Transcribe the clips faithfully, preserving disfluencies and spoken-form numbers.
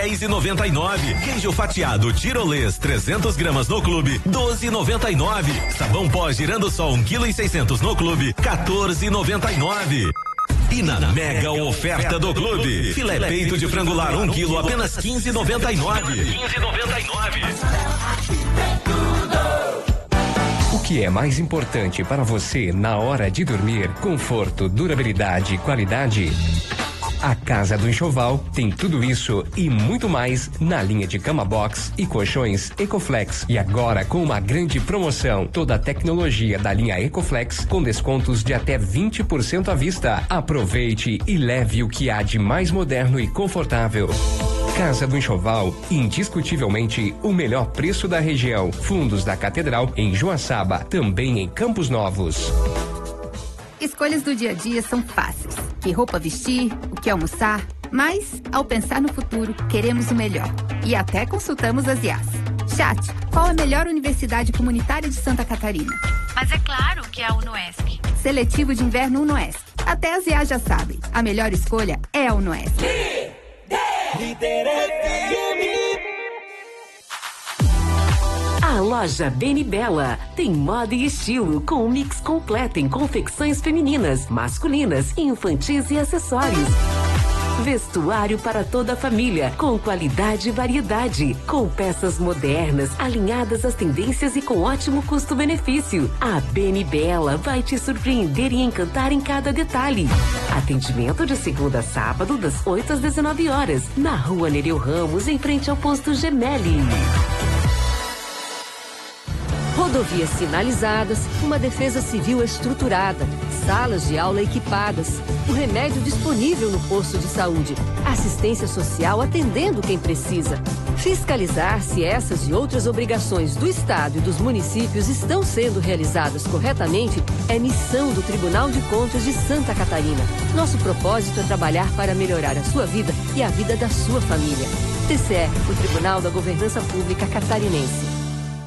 dez e noventa e nove. Queijo fatiado Tirolês trezentos gramas no clube, doze e noventa e nove. Sabão pó Girando Sol um quilo e seiscentos no clube, quatorze e noventa e nove. E na mega oferta do clube, filé peito de frangular um quilo, apenas quinze e noventa e nove. quinze e noventa e nove. O que é mais importante para você na hora de dormir? Conforto, durabilidade e qualidade? A Casa do Enxoval tem tudo isso e muito mais na linha de cama box e colchões Ecoflex. E agora com uma grande promoção, toda a tecnologia da linha Ecoflex com descontos de até vinte por cento à vista. Aproveite e leve o que há de mais moderno e confortável. Casa do Enxoval, indiscutivelmente o melhor preço da região. Fundos da Catedral em Joaçaba, também em Campos Novos. Escolhas do dia a dia são fáceis. Que roupa vestir, o que almoçar, mas, ao pensar no futuro, queremos o melhor. E até consultamos as I A S. Chat, qual a melhor universidade comunitária de Santa Catarina? Mas é claro que é a UNOESC. Seletivo de inverno UNOESC. Até as I A S já sabem. A melhor escolha é a UNOESC. Líder F M. A loja Beni Bella tem moda e estilo com um mix completo em confecções femininas, masculinas, infantis e acessórios. Vestuário para toda a família, com qualidade e variedade, com peças modernas, alinhadas às tendências e com ótimo custo-benefício. A Beni Bella vai te surpreender e encantar em cada detalhe. Atendimento de segunda a sábado, das oito às dezenove horas, na rua Nereu Ramos, em frente ao posto Gemelli. Rodovias sinalizadas, uma defesa civil estruturada, salas de aula equipadas, o remédio disponível no posto de saúde, assistência social atendendo quem precisa. Fiscalizar se essas e outras obrigações do Estado e dos municípios estão sendo realizadas corretamente é missão do Tribunal de Contas de Santa Catarina. Nosso propósito é trabalhar para melhorar a sua vida e a vida da sua família. T C E, o Tribunal da Governança Pública Catarinense.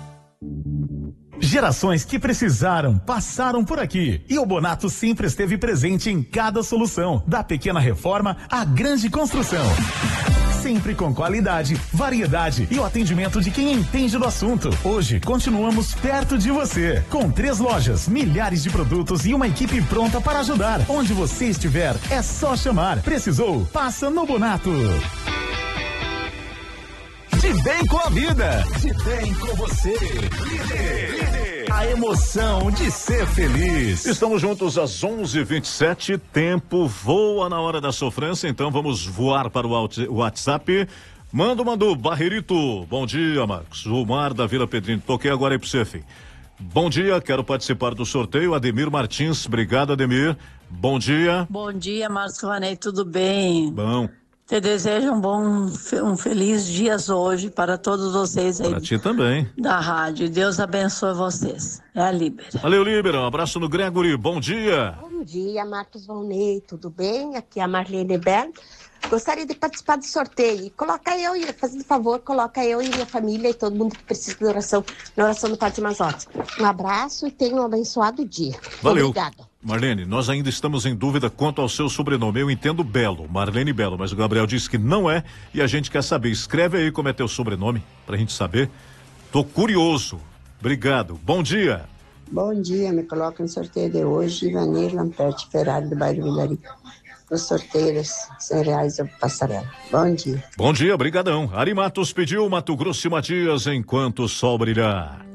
Gerações que precisaram, passaram por aqui. E o Bonato sempre esteve presente em cada solução, da pequena reforma à grande construção. Sempre com qualidade, variedade e o atendimento de quem entende do assunto. Hoje, continuamos perto de você. Com três lojas, milhares de produtos e uma equipe pronta para ajudar. Onde você estiver, é só chamar. Precisou? Passa no Bonato. De bem com a vida, de bem com você. Líder, líder. A emoção de ser feliz. Estamos juntos às onze e vinte e sete. Tempo voa na hora da sofrência, então vamos voar para o WhatsApp. Manda, mandou, Barreirito. Bom dia, Marcos. O Mar da Vila Pedrinho. Toquei agora aí pro você, filho. Bom dia, quero participar do sorteio. Ademir Martins, obrigado, Ademir. Bom dia. Bom dia, Marcos Vanei, tudo bem? Bom. Te desejo um bom, um feliz dias hoje para todos vocês aí. Para ti também. Da rádio. Deus abençoe vocês. É a Líbera. Valeu, Líbera. Um abraço no Gregory. Bom dia. Bom dia, Marcos Valnei. Tudo bem? Aqui é a Marlene Bell. Gostaria de participar do sorteio. Coloca eu, fazendo favor, coloca eu e minha família e todo mundo que precisa de oração, na oração do Padre Mazotti. Um abraço e tenha um abençoado dia. Valeu. Obrigada. Marlene, nós ainda estamos em dúvida quanto ao seu sobrenome. Eu entendo Belo, Marlene Belo, mas o Gabriel disse que não é e a gente quer saber. Escreve aí como é teu sobrenome pra gente saber. Tô curioso. Obrigado. Bom dia. Bom dia, me coloca no sorteio de hoje, Ivanir Lamperti Ferrari do bairro Vilari. Nos sorteios, cem reais eu passarela. Bom dia. Bom dia, brigadão. Ari Matos pediu Mato Grosso e Matias enquanto o sol brilhar.